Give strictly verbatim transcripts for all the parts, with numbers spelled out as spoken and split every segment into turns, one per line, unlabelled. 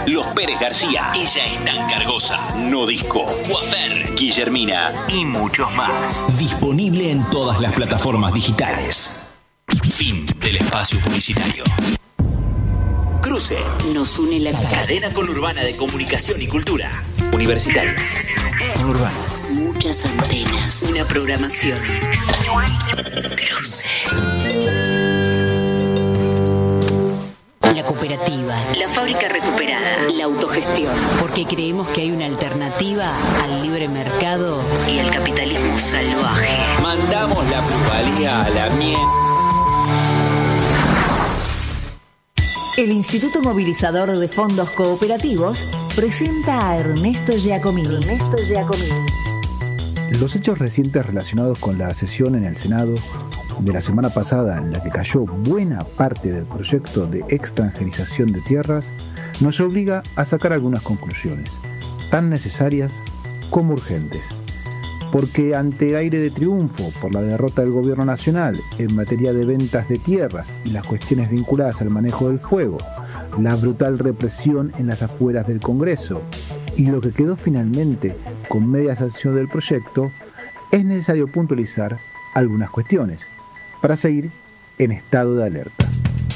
Los Pérez García. Ella es tan cargosa. No Disco. Coafer. Guillermina. Y muchos más. Disponible en todas las plataformas digitales. Fin del espacio publicitario. Cruce. Nos une la cadena conurbana de comunicación y cultura. Universitarias. Conurbanas. Muchas antenas. Una programación. Cruce.
La cooperativa.
La fábrica recuperada.
La autogestión. Porque creemos que hay una alternativa al libre mercado
y al capitalismo salvaje.
Mandamos la plusvalía a la mierda.
El Instituto Movilizador de Fondos Cooperativos presenta a Ernesto Giacomini. Ernesto Giacomini.
Los hechos recientes relacionados con la sesión en el Senado de la semana pasada, en la que cayó buena parte del proyecto de extranjerización de tierras, nos obliga a sacar algunas conclusiones, tan necesarias como urgentes. Porque ante el aire de triunfo por la derrota del gobierno nacional en materia de ventas de tierras y las cuestiones vinculadas al manejo del fuego, la brutal represión en las afueras del Congreso y lo que quedó finalmente con media sanción del proyecto, es necesario puntualizar algunas cuestiones para seguir en estado de alerta.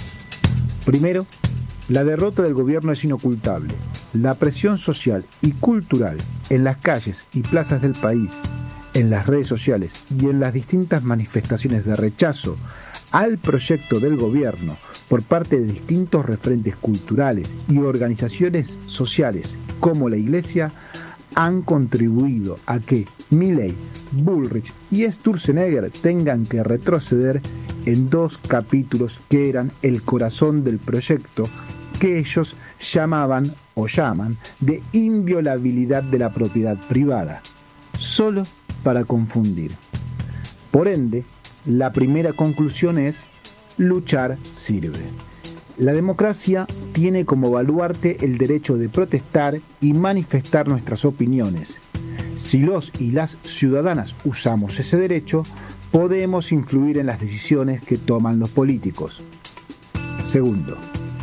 Primero, la derrota del gobierno es inocultable. La presión social y cultural en las calles y plazas del país, en las redes sociales y en las distintas manifestaciones de rechazo al proyecto del gobierno por parte de distintos referentes culturales y organizaciones sociales como la Iglesia han contribuido a que Milei, Bullrich y Sturzenegger tengan que retroceder en dos capítulos que eran el corazón del proyecto que ellos llamaban o llaman de inviolabilidad de la propiedad privada, solo para confundir. Por ende, la primera conclusión es: luchar sirve. La democracia tiene como baluarte el derecho de protestar y manifestar nuestras opiniones. Si los y las ciudadanas usamos ese derecho, podemos influir en las decisiones que toman los políticos. Segundo,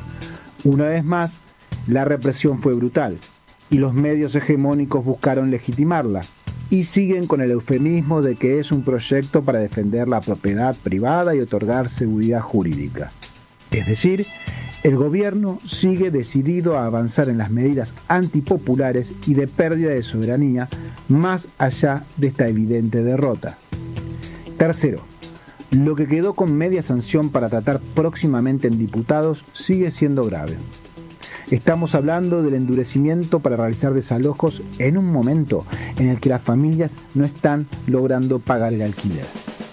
una vez más, la represión fue brutal y los medios hegemónicos buscaron legitimarla y siguen con el eufemismo de que es un proyecto para defender la propiedad privada y otorgar seguridad jurídica. Es decir, el gobierno sigue decidido a avanzar en las medidas antipopulares y de pérdida de soberanía más allá de esta evidente derrota. Tercero, lo que quedó con media sanción para tratar próximamente en diputados sigue siendo grave. Estamos hablando del endurecimiento para realizar desalojos en un momento en el que las familias no están logrando pagar el alquiler.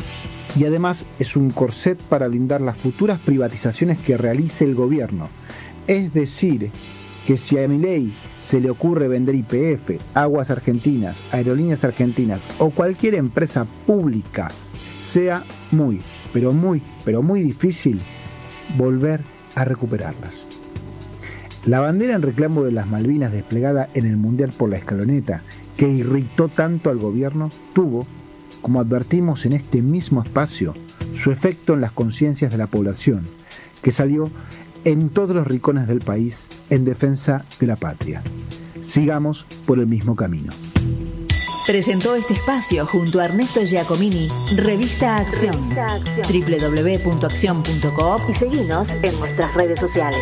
Y además es un corset para blindar las futuras privatizaciones que realice el gobierno. Es decir, que si a Milei se le ocurre vender Y P F, Aguas Argentinas, Aerolíneas Argentinas o cualquier empresa pública, sea muy, pero muy, pero muy difícil volver a recuperarlas. La bandera en reclamo de las Malvinas desplegada en el Mundial por la Escaloneta, que irritó tanto al gobierno, tuvo, como advertimos en este mismo espacio, su efecto en las conciencias de la población, que salió en todos los rincones del país en defensa de la patria. Sigamos por el mismo camino.
Presentó este espacio junto a Ernesto Giacomini, Revista Acción, doble u doble u doble u punto acción punto coop y seguinos en nuestras redes sociales.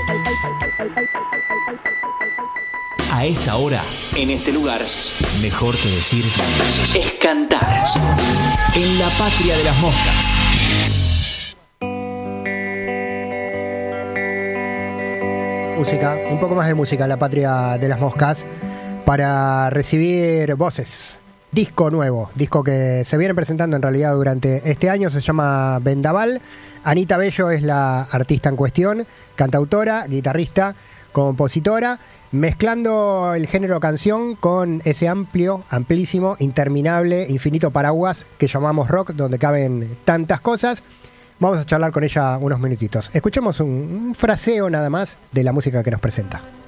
A esta hora, en este lugar, mejor que decir, es cantar. En la patria de las moscas.
Música, un poco más de música en la patria de las moscas para recibir voces. Disco nuevo, disco que se viene presentando en realidad durante este año, se llama Vendaval. Anita Bello es la artista en cuestión, cantautora, guitarrista, compositora, mezclando el género canción con ese amplio, amplísimo, interminable, infinito paraguas que llamamos rock, donde caben tantas cosas. Vamos a charlar con ella unos minutitos. Escuchemos un, un fraseo nada más de la música que nos presenta.